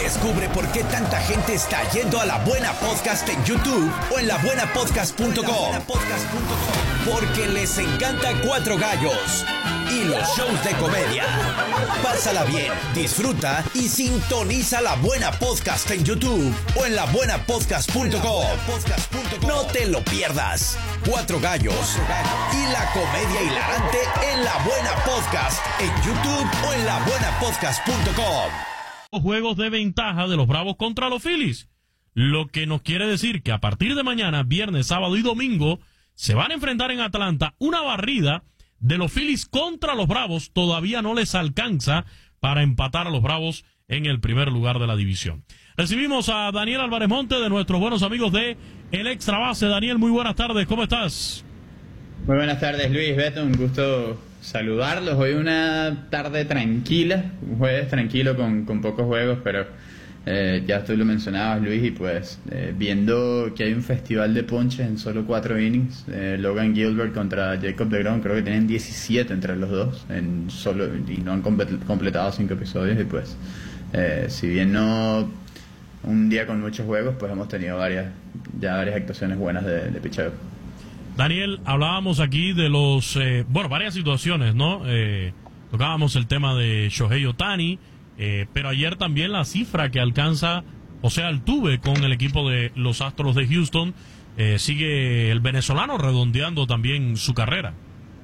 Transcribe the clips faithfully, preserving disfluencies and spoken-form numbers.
Descubre por qué tanta gente está yendo a La Buena Podcast en YouTube o en la buena podcast punto com. Porque les encanta Cuatro Gallos y los shows de comedia. Pásala bien, disfruta y sintoniza La Buena Podcast en YouTube o en la buena podcast punto com. No te lo pierdas. Cuatro Gallos y la comedia hilarante en La Buena Podcast en YouTube o en la buena podcast punto com. Juegos de ventaja de los Bravos contra los Phillies, lo que nos quiere decir que a partir de mañana, viernes, sábado y domingo, se van a enfrentar en Atlanta. Una barrida de los Phillies contra los Bravos todavía no les alcanza para empatar a los Bravos en el primer lugar de la división. Recibimos a Daniel Álvarez Monte, de nuestros buenos amigos de El Extra Base. Daniel, muy buenas tardes, ¿cómo estás? Muy buenas tardes, Luis, Beto, un gusto saludarlos. Hoy una tarde tranquila, un jueves tranquilo con, con pocos juegos, pero eh, ya tú lo mencionabas, Luis, y pues eh, viendo que hay un festival de ponches en solo cuatro innings, eh, Logan Gilbert contra Jacob deGrom, creo que tienen diecisiete entre los dos en solo y no han completado cinco episodios, y pues eh, si bien no un día con muchos juegos, pues hemos tenido varias ya varias actuaciones buenas de, de picheo. Daniel, hablábamos aquí de los, eh, bueno, varias situaciones, ¿no? Eh, tocábamos el tema de Shohei Ohtani, eh, pero ayer también la cifra que alcanza, o sea, Altuve con el equipo de los Astros de Houston, eh, sigue el venezolano redondeando también su carrera.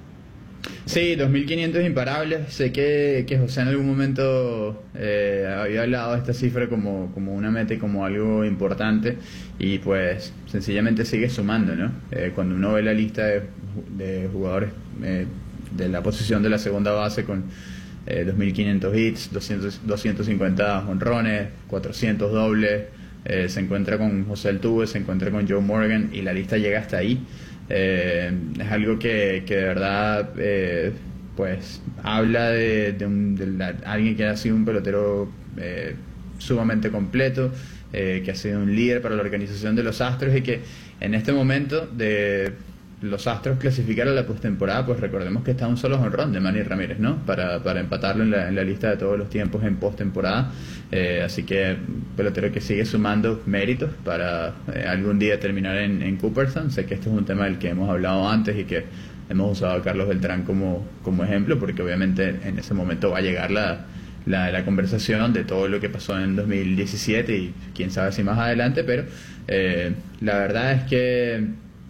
Sí, dos mil quinientos imparables. Sé que, que José en algún momento eh, había hablado de esta cifra como, como una meta y como algo importante, y pues sencillamente sigue sumando, ¿no? Eh, cuando uno ve la lista de, de jugadores eh, de la posición de la segunda base con eh, dos mil quinientos hits, doscientos, doscientos cincuenta jonrones, cuatrocientos dobles, eh, se encuentra con José Altuve, se encuentra con Joe Morgan, y la lista llega hasta ahí. Eh, es algo que, que de verdad eh, pues habla de, de, un, de la, alguien que ha sido un pelotero eh, sumamente completo, eh, que ha sido un líder para la organización de los Astros, y que en este momento de los Astros clasificar a la postemporada, pues recordemos que está un solo jonrón de Manny Ramírez, ¿no? Para, para empatarlo en la, en la lista de todos los tiempos en postemporada. Eh, así que pelotero que sigue sumando méritos para eh, algún día terminar en, en Cooperstown. Sé que este es un tema del que hemos hablado antes y que hemos usado a Carlos Beltrán como, como ejemplo, porque obviamente en ese momento va a llegar la, la, la conversación de todo lo que pasó en dos mil diecisiete y quién sabe si más adelante, pero eh, la verdad es que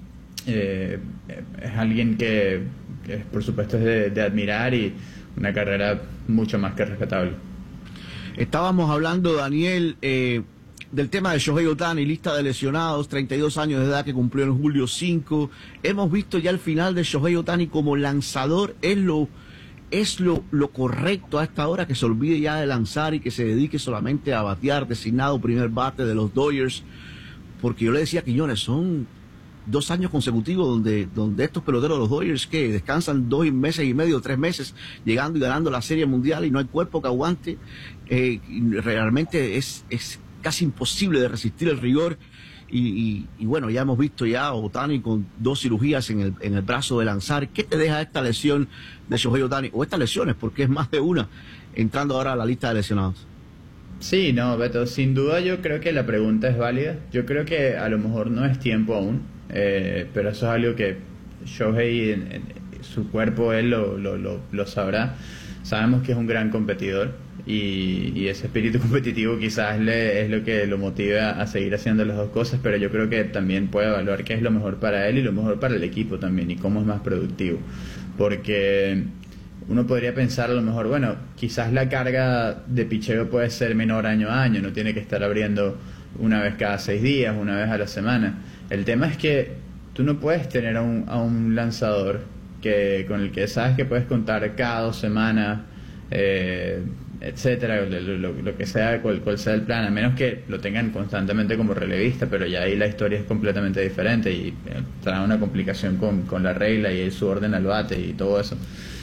Eh, es alguien que, que por supuesto es de, de admirar, y una carrera mucho más que respetable. Estábamos hablando, Daniel, eh, del tema de Shohei Ohtani, lista de lesionados, treinta y dos años de edad, que cumplió en julio cinco. Hemos visto ya el final de Shohei Ohtani como lanzador. ¿Es lo es lo, lo correcto a esta hora que se olvide ya de lanzar y que se dedique solamente a batear, designado primer bate de los Dodgers? Porque yo le decía a Quiñones, son dos años consecutivos donde, donde estos peloteros de los Dodgers que descansan dos meses y medio, tres meses, llegando y ganando la Serie Mundial, y no hay cuerpo que aguante. Eh, realmente es, es casi imposible de resistir el rigor, y, y, y bueno, ya hemos visto ya a Ohtani con dos cirugías en el, en el brazo de lanzar. ¿Qué te deja esta lesión de Shohei Ohtani, o estas lesiones, porque es más de una, entrando ahora a la lista de lesionados? Sí, no, Beto, sin duda yo creo que la pregunta es válida. Yo creo que a lo mejor no es tiempo aún, eh, pero eso es algo que Shohei, en, en, su cuerpo, él lo, lo, lo, lo sabrá. Sabemos que es un gran competidor, y, y ese espíritu competitivo quizás le, es lo que lo motiva a seguir haciendo las dos cosas, pero yo creo que también puede evaluar qué es lo mejor para él y lo mejor para el equipo también, y cómo es más productivo. Porque uno podría pensar a lo mejor, bueno, quizás la carga de picheo puede ser menor año a año, no tiene que estar abriendo una vez cada seis días, una vez a la semana. El tema es que tú no puedes tener a un, a un lanzador que con el que sabes que puedes contar cada dos semanas, eh, etcétera, lo, lo, lo que sea, cual, cual sea el plan, a menos que lo tengan constantemente como relevista, pero ya ahí la historia es completamente diferente y eh, trae una complicación con, con la regla y su orden al bate y todo eso.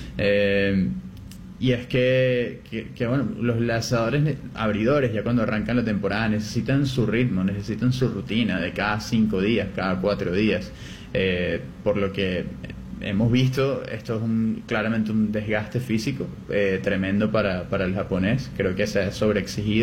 Eh, y es que, que, que bueno, los lanzadores abridores ya cuando arrancan la temporada necesitan su ritmo, necesitan su rutina de cada cinco días, cada cuatro días, eh, por lo que hemos visto, esto es un, claramente un desgaste físico eh, tremendo para, para el japonés. Creo que se ha sobreexigido